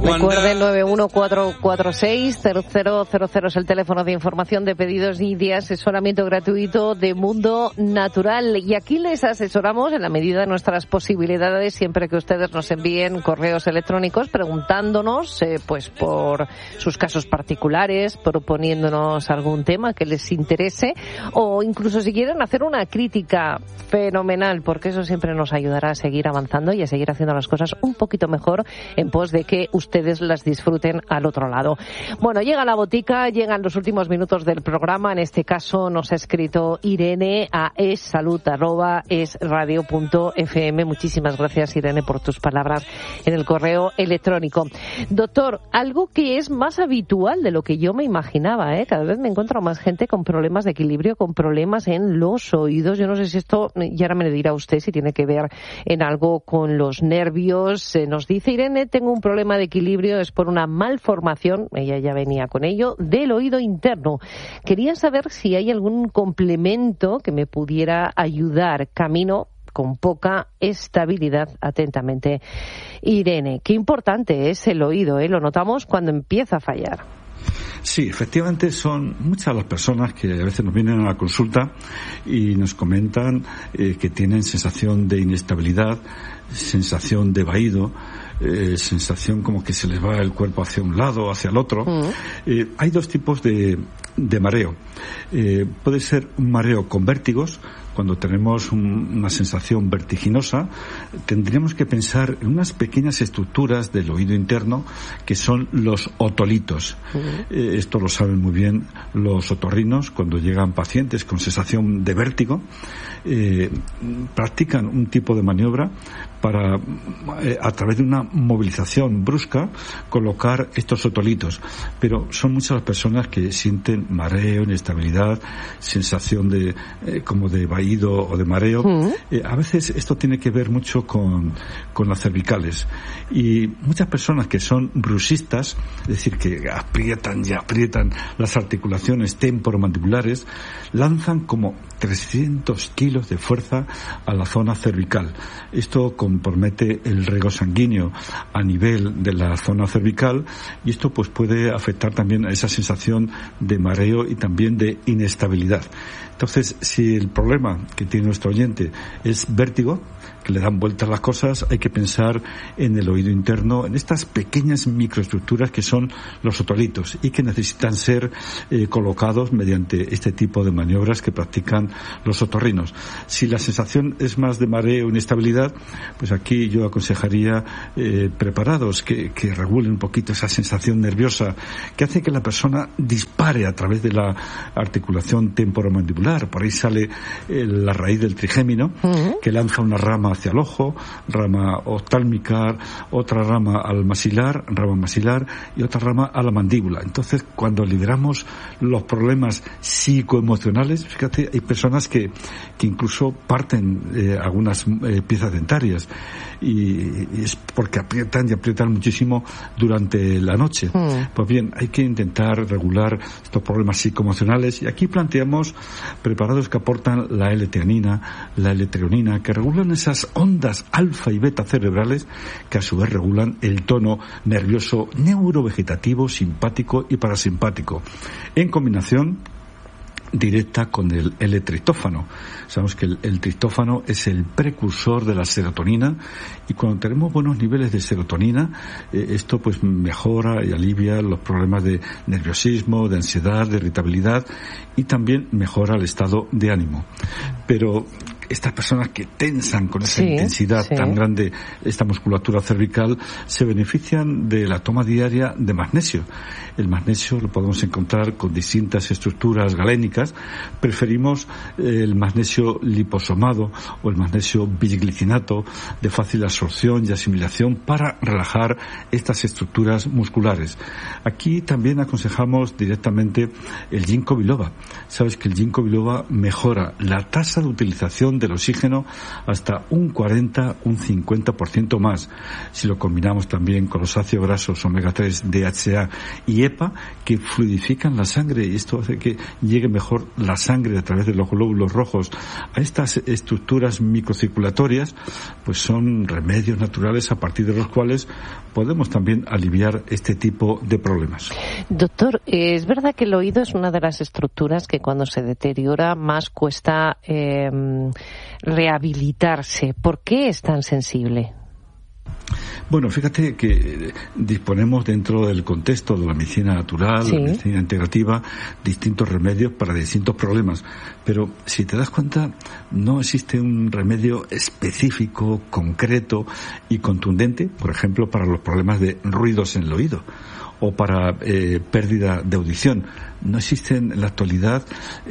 Recuerde, 914460000 es el teléfono de información de pedidos y de asesoramiento gratuito de Mundo Natural. Y aquí les asesoramos en la medida de nuestras posibilidades, siempre que ustedes nos envíen correos electrónicos preguntándonos pues por sus casos particulares, proponiéndonos algún tema que les interese, o incluso si quieren hacer una crítica, fenomenal, porque eso siempre nos ayudará a seguir avanzando y a seguir haciendo las cosas un poquito mejor en pos de que ustedes las disfruten al otro lado. Bueno, llega la botica, llegan los últimos minutos del programa. En este caso nos ha escrito Irene a essalud@esradio.fm. Muchísimas gracias, Irene, por tus palabras en el correo electrónico. Doctor, algo que es más habitual de lo que yo me imaginaba, cada vez me encuentro más gente con problemas de equilibrio, con problemas en los oídos. Yo no sé si esto, y ahora me lo dirá usted, si tiene que ver en algo con los nervios. Nos dice Irene, tengo un problema de equilibrio, es por una malformación, ella ya venía con ello, del oído interno. Quería saber si hay algún complemento que me pudiera ayudar. Camino con poca estabilidad. Atentamente, Irene. Qué importante es el oído, lo notamos cuando empieza a fallar. Sí, efectivamente son muchas las personas que a veces nos vienen a la consulta y nos comentan que tienen sensación de inestabilidad, sensación de vaído, sensación como que se les va el cuerpo hacia un lado o hacia el otro. Hay dos tipos de mareo. Puede ser un mareo con vértigos. Cuando tenemos una sensación vertiginosa, tendríamos que pensar en unas pequeñas estructuras del oído interno que son los otolitos. Esto lo saben muy bien los otorrinos. Cuando llegan pacientes con sensación de vértigo, practican un tipo de maniobra para, a través de una movilización brusca, colocar estos otolitos. Pero son muchas las personas que sienten mareo, inestabilidad, sensación de como de vaído o de mareo. A veces esto tiene que ver mucho con las cervicales. Y muchas personas que son bruxistas, es decir, que aprietan y aprietan las articulaciones temporomandibulares, lanzan como 300 kilos de fuerza a la zona cervical. Esto compromete el riego sanguíneo a nivel de la zona cervical y esto pues puede afectar también a esa sensación de mareo y también de inestabilidad. Entonces, si el problema que tiene nuestro oyente es vértigo, que le dan vueltas las cosas, hay que pensar en el oído interno, en estas pequeñas microestructuras que son los otolitos y que necesitan ser colocados mediante este tipo de maniobras que practican los otorrinos. Si la sensación es más de mareo o inestabilidad, pues aquí yo aconsejaría preparados que regulen un poquito esa sensación nerviosa que hace que la persona dispare a través de la articulación temporomandibular. Por ahí sale la raíz del trigémino, que lanza una rama hacia el ojo, rama oftálmica, otra rama al masilar, rama masilar y otra rama a la mandíbula. Entonces, cuando liberamos los problemas psicoemocionales, fíjate, hay personas que incluso parten algunas piezas dentarias y es porque aprietan y aprietan muchísimo durante la noche. Pues bien, hay que intentar regular estos problemas psicoemocionales y aquí planteamos preparados que aportan la L-teanina, la L-treonina, que regulan esas ondas alfa y beta cerebrales que a su vez regulan el tono nervioso neurovegetativo, simpático y parasimpático, en combinación directa con el L-triptófano. Sabemos que el triptófano es el precursor de la serotonina y cuando tenemos buenos niveles de serotonina, esto pues mejora y alivia los problemas de nerviosismo, de ansiedad, de irritabilidad y también mejora el estado de ánimo. Pero estas personas que tensan con esa intensidad tan grande esta musculatura cervical se benefician de la toma diaria de magnesio. El magnesio lo podemos encontrar con distintas estructuras galénicas. Preferimos el magnesio liposomado o el magnesio bisglicinato de fácil absorción y asimilación para relajar estas estructuras musculares. Aquí también aconsejamos directamente el ginkgo biloba. Sabes que el ginkgo biloba mejora la tasa de utilización del oxígeno hasta un 40, un 50% más. Si lo combinamos también con los ácidos grasos omega 3, DHA y EPA, que fluidifican la sangre, y esto hace que llegue mejor mejor la sangre a través de los glóbulos rojos a estas estructuras microcirculatorias, pues son remedios naturales a partir de los cuales podemos también aliviar este tipo de problemas. Doctor, es verdad que el oído es una de las estructuras que cuando se deteriora más cuesta rehabilitarse. ¿Por qué es tan sensible? Bueno, fíjate que disponemos dentro del contexto de la medicina natural, la medicina integrativa, distintos remedios para distintos problemas. Pero si te das cuenta, no existe un remedio específico, concreto y contundente, por ejemplo, para los problemas de ruidos en el oído o para pérdida de audición. No existen en la actualidad,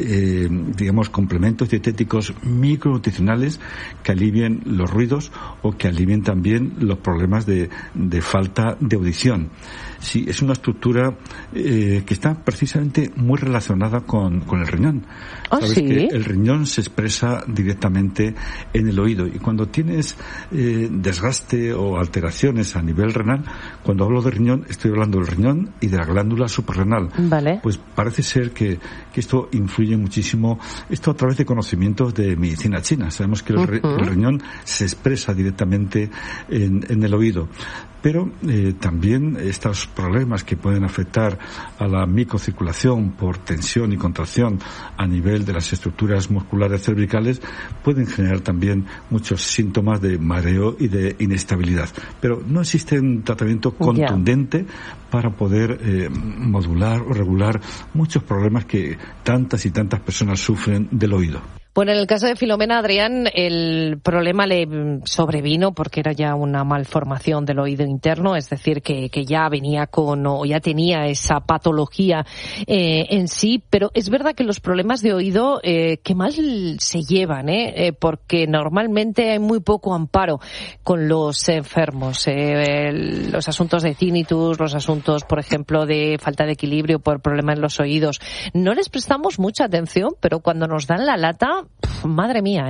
complementos dietéticos micronutricionales que alivien los ruidos o que alivien también los problemas de falta de audición. Sí, es una estructura que está precisamente muy relacionada con el riñón. Sabes que el riñón se expresa directamente en el oído, y cuando tienes desgaste o alteraciones a nivel renal, cuando hablo de riñón estoy hablando del riñón y de la glándula suprarrenal. Vale. Pues parece ser que esto influye muchísimo, esto a través de conocimientos de medicina china. Sabemos que el riñón se expresa directamente en el oído. Pero también estos problemas que pueden afectar a la microcirculación por tensión y contracción a nivel de las estructuras musculares cervicales pueden generar también muchos síntomas de mareo y de inestabilidad. Pero no existe un tratamiento contundente para poder modular o regular muchos problemas que tantas y tantas personas sufren del oído. Bueno, en el caso de Filomena, Adrián, el problema le sobrevino porque era ya una malformación del oído interno, es decir, que ya venía o ya tenía esa patología en sí, pero es verdad que los problemas de oído que mal se llevan, porque normalmente hay muy poco amparo con los enfermos. Los asuntos de tinnitus, los asuntos, por ejemplo, de falta de equilibrio por problemas en los oídos, no les prestamos mucha atención, pero cuando nos dan la lata, madre mía,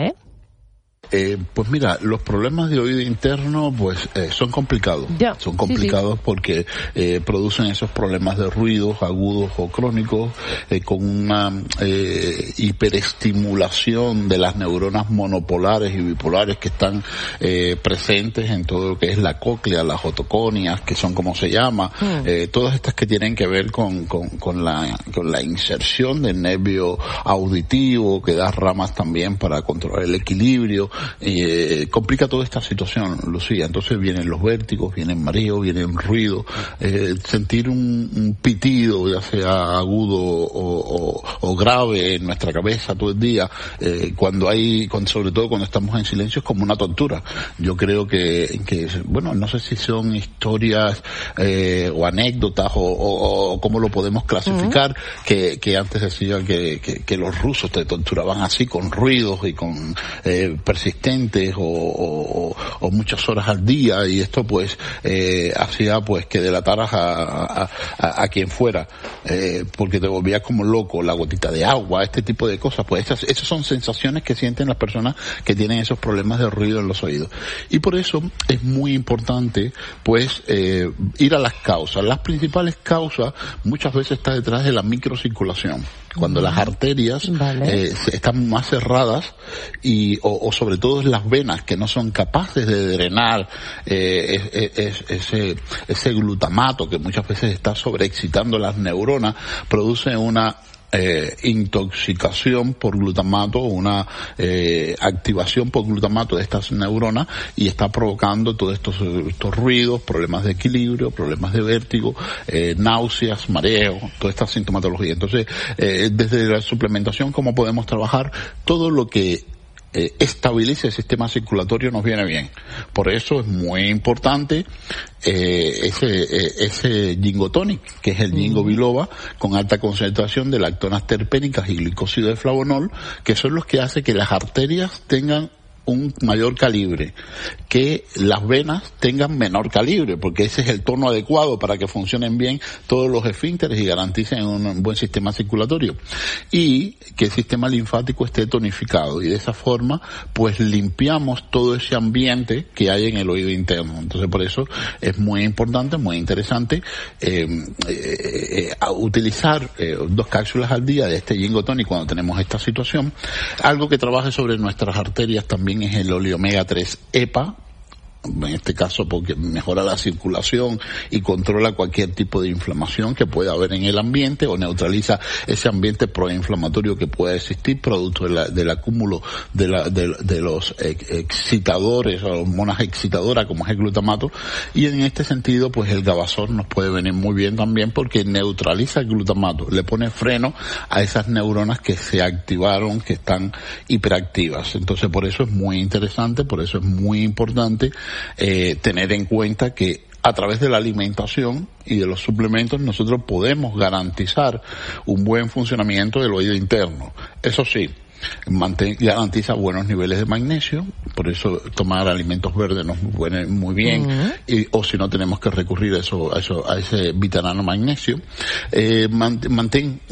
Pues mira, los problemas de oído interno pues son complicados. Son complicados porque producen esos problemas de ruidos agudos o crónicos con una hiperestimulación de las neuronas monopolares y bipolares que están presentes en todo lo que es la cóclea, las otoconias, que son como se llama, todas estas que tienen que ver con la inserción del nervio auditivo, que da ramas también para controlar el equilibrio. Complica toda esta situación, Lucía. Entonces vienen los vértigos, vienen mareos, vienen ruido, sentir un pitido, ya sea agudo o grave en nuestra cabeza todo el día, sobre todo cuando estamos en silencio, es como una tortura. Yo creo que bueno, no sé si son historias o anécdotas o cómo lo podemos clasificar, que antes decían que los rusos te torturaban así con ruidos y con persistentes o muchas horas al día, y esto pues hacía pues que delataras a quien fuera, porque te volvías como loco, la gotita de agua, este tipo de cosas. Pues esas son sensaciones que sienten las personas que tienen esos problemas de ruido en los oídos, y por eso es muy importante pues ir a las causas. Las principales causas muchas veces está detrás de la microcirculación, cuando las arterias están más cerradas o sobre todo las venas que no son capaces de drenar ese glutamato que muchas veces está sobreexcitando las neuronas, produce una intoxicación por glutamato, una activación por glutamato de estas neuronas, y está provocando todos estos ruidos, problemas de equilibrio, problemas de vértigo, náuseas, mareo, toda esta sintomatología. Entonces, desde la suplementación, ¿cómo podemos trabajar? Todo lo que estabilice el sistema circulatorio nos viene bien. Por eso es muy importante ese Gingotonic, que es el Ginkgo biloba, con alta concentración de lactonas terpénicas y glicósido de flavonol, que son los que hacen que las arterias tengan un mayor calibre, que las venas tengan menor calibre, porque ese es el tono adecuado para que funcionen bien todos los esfínteres y garanticen un buen sistema circulatorio, y que el sistema linfático esté tonificado, y de esa forma pues limpiamos todo ese ambiente que hay en el oído interno. Entonces por eso es muy importante, muy interesante utilizar 2 cápsulas al día de este Ginkgo Tonic cuando tenemos esta situación. Algo que trabaje sobre nuestras arterias también es el oleomega 3 EPA, en este caso porque mejora la circulación y controla cualquier tipo de inflamación que pueda haber en el ambiente, o neutraliza ese ambiente proinflamatorio que pueda existir producto del acúmulo de los excitadores o hormonas excitadoras como es el glutamato. Y en este sentido pues el Gavasol nos puede venir muy bien también porque neutraliza el glutamato, le pone freno a esas neuronas que se activaron, que están hiperactivas. Entonces por eso es muy interesante, por eso es muy importante tener en cuenta que a través de la alimentación y de los suplementos nosotros podemos garantizar un buen funcionamiento del oído interno. Eso sí, garantiza buenos niveles de magnesio, por eso tomar alimentos verdes nos viene muy bien, o si no tenemos que recurrir a ese vitamina magnesio. Mantén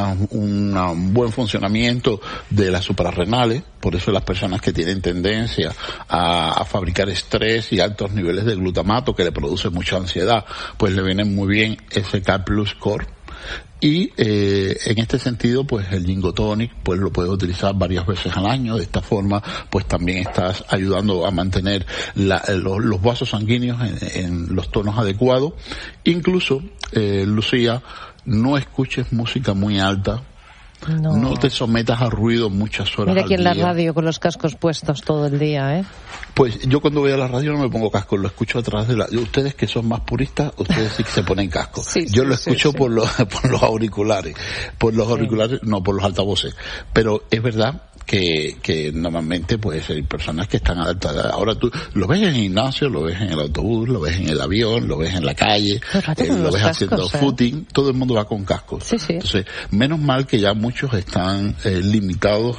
un buen funcionamiento de las suprarrenales, por eso las personas que tienen tendencia a fabricar estrés y altos niveles de glutamato que le produce mucha ansiedad, pues le viene muy bien ese K Plus Core. Y en este sentido pues el Ginkgo Tonic pues lo puedes utilizar varias veces al año. De esta forma pues también estás ayudando a mantener los vasos sanguíneos en los tonos adecuados. Incluso Lucía, no escuches música muy alta. No te sometas a ruido muchas horas. Mira aquí en al día. la radio con los cascos puestos todo el día, ¿eh? Pues yo cuando voy a la radio no me pongo casco, lo escucho a través de ustedes que son más puristas, ustedes sí que se ponen casco. Yo lo escucho por los auriculares. Por los auriculares, no por los altavoces. Pero es verdad que normalmente pues hay personas que están adaptadas. Ahora tú lo ves en el gimnasio, lo ves en el autobús, lo ves en el avión, lo ves en la calle, lo ves haciendo footing, todo el mundo va con cascos. Entonces, menos mal que ya muchos están limitados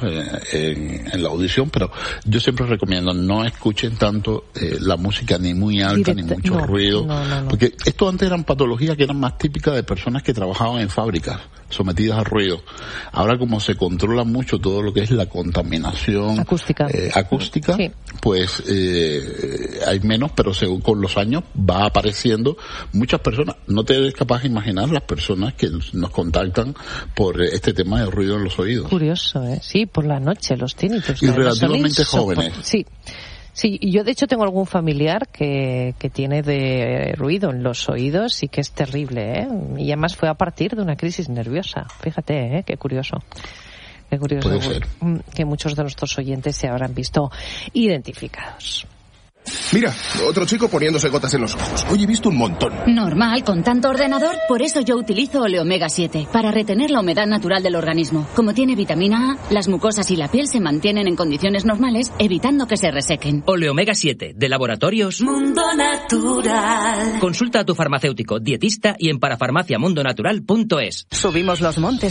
en la audición, pero yo siempre recomiendo no escuchen tanto la música ni muy alta ni mucho ruido, porque esto antes eran patologías que eran más típicas de personas que trabajaban en fábricas sometidas al ruido. Ahora como se controla mucho todo lo que es la contaminación acústica, sí, pues hay menos, pero con los años va apareciendo muchas personas. No te eres capaz de imaginar las personas que nos contactan por este tema de ruido en los oídos. Curioso, ¿eh? Sí, por la noche, los tinnitus. Y relativamente jóvenes. Sí, yo de hecho tengo algún familiar que tiene de ruido en los oídos y que es terrible, ¿eh? Y además fue a partir de una crisis nerviosa. Fíjate, ¿eh? Qué curioso. Qué curioso. Puede ser. Que muchos de nuestros oyentes se habrán visto identificados. Mira, otro chico poniéndose gotas en los ojos. Hoy he visto un montón. Normal, con tanto ordenador. Por eso yo utilizo Oleomega 7, para retener la humedad natural del organismo. Como tiene vitamina A, las mucosas y la piel se mantienen en condiciones normales, evitando que se resequen. Oleomega 7, de Laboratorios Mundo Natural. Consulta a tu farmacéutico, dietista y en parafarmaciamundonatural.es. Subimos los montes